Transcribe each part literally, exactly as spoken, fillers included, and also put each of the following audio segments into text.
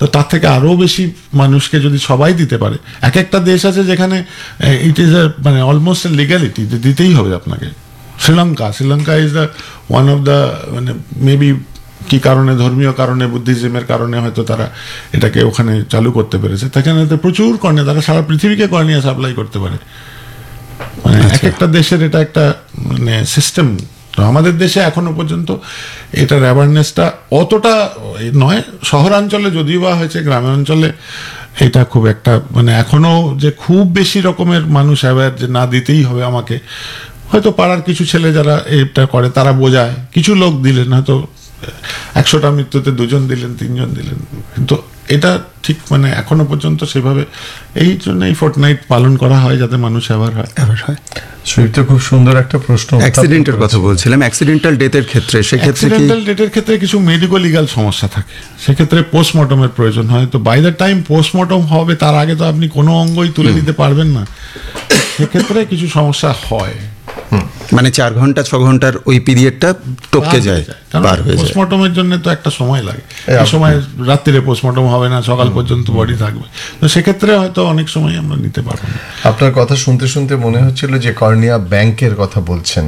তো তার থেকে আরও বেশি মানুষকে যদি সবাই দিতে পারে, এক একটা দেশ আছে যেখানে ইট ইজ এ মানে অলমোস্ট লিগ্যালিটি যে দিতেই হবে আপনাকে। Sri Lanka Sri Lanka is the one of the মানে মেবি কি কারণে, ধর্মীয় কারণে, বুদ্ধিজমের কারণে হয়তো তারা এটাকে ওখানে চালু করতে পেরেছে। সেখানে তো প্রচুর কর্নিয়া, তারা সারা পৃথিবীকে কর্নিয়া সাপ্লাই করতে পারে। মানে এক একটা দেশের এটা একটা মানে সিস্টেম। তো আমাদের দেশে এখনো পর্যন্ত এটার অ্যাওয়ারনেসটা অতটা নয়। শহরাঞ্চলে যদিও বা হয়েছে, গ্রামাঞ্চলে এটা খুব একটা মানে এখনো যে খুব বেশি রকমের মানুষ অ্যাওয়্যার যে না দিতেই হবে আমাকে, হয়তো পাড়ার কিছু ছেলে যারা এটা করে তারা বোঝায়, কিছু লোক দিলেন, হয়তো একশোটা মৃত্যুতে দুজন দিলেন, তিনজন দিলেন, কিন্তু এটা ঠিক মানে এখনো পর্যন্ত সেভাবে। এই জন্য এই ফোর্টনাইট পালন করা হয় যাতে মানুষ অ্যাওয়ার হয় অ্যাওয়ার হয় সুদীপ্ত, খুব সুন্দর একটা প্রশ্ন। অ্যাক্সিডেন্টের কথা বলছিলাম, অ্যাক্সিডেন্টাল ডেথের ক্ষেত্রে সেক্ষেত্রে অ্যাক্সিডেন্টাল ডেথের ক্ষেত্রে কিছু মেডিকো লিগাল সমস্যা থাকে, সেক্ষেত্রে পোস্টমর্টমের প্রয়োজন হয়। তো বাই দ্য টাইম পোস্টমর্টম হবে তার আগে তো আপনি কোনো অঙ্গই তুলে নিতে পারবেন না, সেক্ষেত্রে কিছু সমস্যা হয়। মানে চার ঘন্টা ছ ঘন্টার ওই পিরিয়ডটা টপকে যায়, পার হয়ে যায়। পোস্টমর্টমের জন্য তো একটা সময় লাগে, এই সময় রাত্রিরে পোস্টমর্টম হবে না, সকাল পর্যন্ত বডি থাকবে, তো সেক্ষেত্রে হয়তো অনেক সময় আমরা নিতে পারবো না। আপনার কথা শুনতে শুনতে মনে হচ্ছিল যে কর্নিয়া ব্যাংকের কথা বলছেন,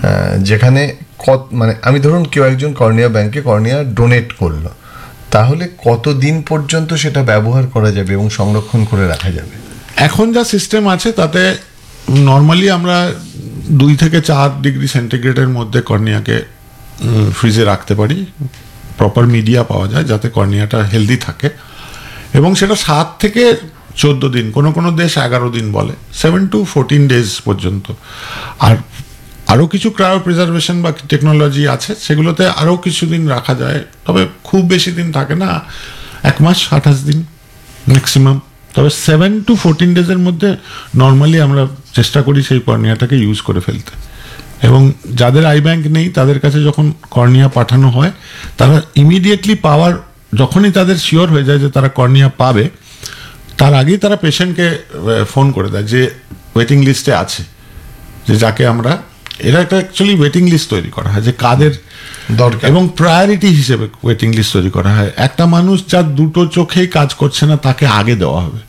যেখানে কত মানে আমি ধরুন কেউ একজন কর্নিয়া ব্যাংকে কর্নিয়া ডোনেট করলো, তাহলে কতদিন পর্যন্ত সেটা ব্যবহার করা যাবে এবং সংরক্ষণ করে রাখা যাবে? এখন যা সিস্টেম আছে তাতে নর্মালি আমরা দুই থেকে চার ডিগ্রি সেন্টিগ্রেডের মধ্যে কর্নিয়াকে ফ্রিজে রাখতে পারি, প্রপার মিডিয়া পাওয়া যায় যাতে কর্নিয়াটা হেলদি থাকে, এবং সেটা সাত থেকে চোদ্দ দিন, কোনো কোনো দেশ এগারো দিন বলে, সেভেন টু ফোরটিন ডেজ পর্যন্ত। আর আরও কিছু ক্রায়ো প্রিজার্ভেশন বা টেকনোলজি আছে, সেগুলোতে আরও কিছুদিন রাখা যায়, তবে খুব বেশি দিন থাকে না, এক মাস আঠাশ দিন ম্যাক্সিমাম। তবে সেভেন টু ফোরটিন ডেজের মধ্যে নর্মালি আমরা চেষ্টা করি সেই কর্নিয়াটাকে ইউজ করে ফেলতে। এবং যাদের আই ব্যাংক নেই তাদের কাছে যখন কর্নিয়া পাঠানো হয়, তারা ইমিডিয়েটলি পাওয়ার, যখনই তাদের শিওর হয়ে যায় যে তারা কর্নিয়া পাবে, তার আগেই তারা পেশেন্টকে ফোন করে দেয় যে ওয়েটিং লিস্টে আছে, যে যাকে আমরা, এরা একটা অ্যাকচুয়ালি ওয়েটিং লিস্ট তৈরি করা হয় যে কাদের দরকার, এবং প্রায়োরিটি হিসেবে ওয়েটিং লিস্ট তৈরি করা হয়। একটা মানুষ যার দুটো চোখেই কাজ করছে না তাকে আগে দেওয়া হবে।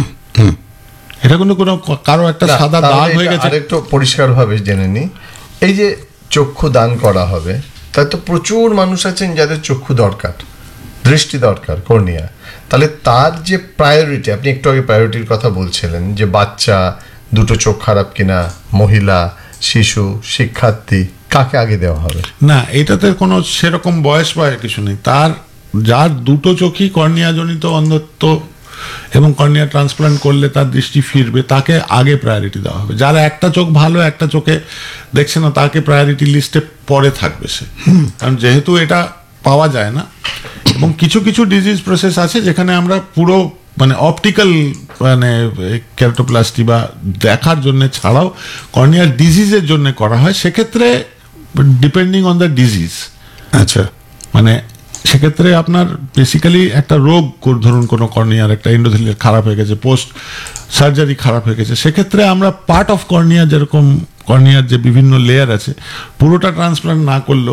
এটা কিন্তু কোনো কারো একটা সাদা দাগ হয়ে গেছে। আরেকটু পরিষ্কার ভাবে জেনে নি, এই যে চক্ষু দান করা হবে, তাই তো প্রচুর মানুষ আছেন যাদের চক্ষু দরকার, দৃষ্টি দরকার, কর্নিয়া, তাহলে তার যে প্রায়োরিটি, আপনি একটু আগে প্রায়োরিটির কথা বলছিলেন যে বাচ্চা, দুটো চোখ খারাপ কিনা, মহিলা, শিশু, শিক্ষার্থী, কাকে আগে দেওয়া হবে? না, এটাতে কোনো সেরকম বয়স বা কিছু নেই। তার যার দুটো চোখই কর্নিয়া জনিত অন্ধত্ব এবং কর্নিয়া ট্রান্সপ্লান্ট করলে তার দৃষ্টি ফিরবে, তাকে আগে প্রায়োরিটি দেওয়া হবে। যারা একটা চোখ ভালো, একটা চোখে দেখছে না, তাকে প্রায়োরিটি লিস্টে পরে থাকবে সে, কারণ যেহেতু এটা পাওয়া যায় না। এবং কিছু কিছু ডিজিজ প্রসেস আছে যেখানে আমরা পুরো মানে অপটিক্যাল মানে কেরাটোপ্লাস্টি বা দেখার জন্য ছাড়াও কর্নিয়ার ডিজিজের জন্য করা হয়, সেক্ষেত্রে ডিপেন্ডিং অন দ্য ডিজিজ। আচ্ছা, মানে সেক্ষেত্রে আপনার বেসিক্যালি একটা রোগ, ধরুন কোনো কর্নিয়ার একটা এন্ডোথেলিয়াল খারাপ হয়ে গেছে, পোস্ট সার্জারি খারাপ হয়ে গেছে, সেক্ষেত্রে আমরা পার্ট অফ কর্নিয়া, যেরকম কর্নিয়ার যে বিভিন্ন লেয়ার আছে, পুরোটা ট্রান্সপ্লান্ট না করলেও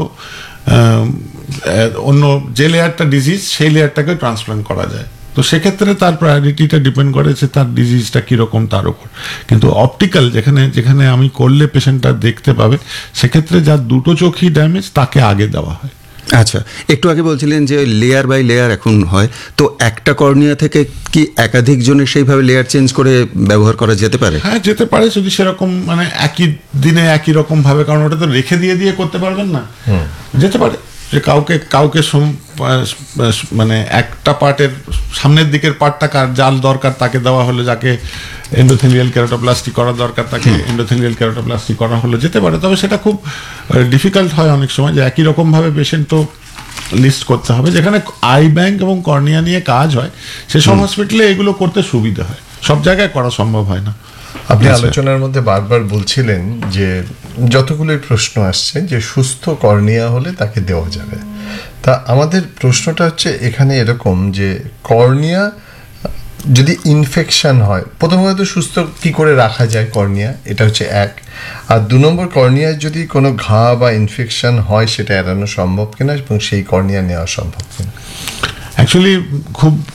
অন্য যে লেয়ারটা ডিজিজ সেই লেয়ারটাকে ট্রান্সপ্লান্ট করা যায়। তো সেক্ষেত্রে তার প্রায়োরিটিটা ডিপেন্ড করে যে তার ডিজিজটা কীরকম তার উপর। কিন্তু অপটিক্যাল যেখানে যেখানে আমি করলে পেশেন্টটা দেখতে পাবে, সেক্ষেত্রে যার দুটো চোখই ড্যামেজ তাকে আগে দেওয়া হয়। আচ্ছা, একটু আগে বলছিলেন যে লেয়ার বাই লেয়ার এখন হয়, তো একটা কর্নিয়া থেকে কি একাধিক জনের সেইভাবে লেয়ার চেঞ্জ করে ব্যবহার করা যেতে পারে? হ্যাঁ, যেতে পারে, যদি সেরকম মানে একই দিনে একই রকম ভাবে, কারণ ওটা তো রেখে দিয়ে দিয়ে করতে পারবেন না, যেতে পারে যে কাউকে কাউকে মানে একটা পার্টের সামনের দিকের পার্টটা কার যার দরকার তাকে দেওয়া হলো, যাকে এন্ডোথেলিয়াল কেরাটোপ্লাস্টি করা দরকার তাকে এন্ডোথেলিয়াল কেরাটোপ্লাস্টি করা হলো, যেতে পারে। তবে সেটা খুব ডিফিকাল্ট হয় অনেক সময়, যে একই রকম ভাবে পেশেন্ট তো লিস্ট করতে হবে। যেখানে আই ব্যাংক এবং কর্নিয়া নিয়ে কাজ হয় সেসব হসপিটালে এগুলো করতে সুবিধা হয়, সব জায়গায় করা সম্ভব হয় না। আপনি আলোচনার মধ্যে বারবার বলছিলেন যে যতগুলোই প্রশ্ন আসছে যে সুস্থ কর্নিয়া হলে তাকে দেওয়া যাবে, তা আমাদের প্রশ্নটা হচ্ছে এখানে এরকম যে কর্নিয়া যদি ইনফেকশন হয়, প্রথমত সুস্থ কি করে রাখা যায় কর্নিয়া, এটা হচ্ছে এক। আর দু নম্বর, কর্নিয়ায় যদি কোনো ঘা বা ইনফেকশন হয় সেটা এড়ানো সম্ভব কিনা এবং সেই কর্নিয়া নেওয়া সম্ভব কিনা। অ্যাকচুয়ালি খুব